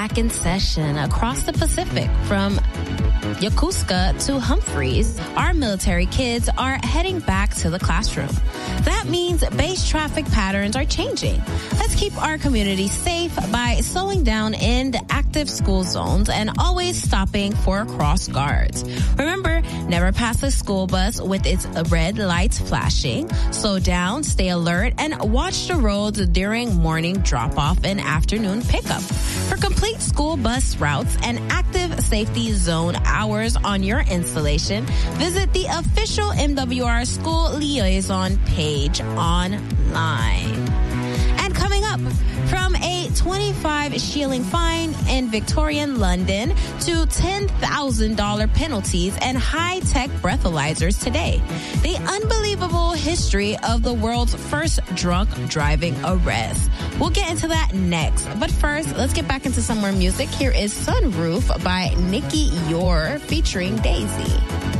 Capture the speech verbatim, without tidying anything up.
back in session across the Pacific from Yokosuka to Humphreys. Our military kids are heading back to the classroom. That means base traffic patterns are changing. Let's keep our community safe by slowing down in the active school zones and always stopping for cross guards. Remember, never pass a school bus with its red lights flashing. Slow down, stay alert, and watch the roads during morning drop-off and afternoon pickup. For complete school bus routes and active safety zone hours on your installation, visit the official M W R School Liaison page online. And coming up, from a twenty-five shilling fine in Victorian London to ten thousand dollars penalties and high-tech breathalyzers today. The unbelievable history of the world's first drunk driving arrest. We'll get into that next. But first, let's get back into some more music. Here is Sunroof by Nikki Yor featuring Daisy.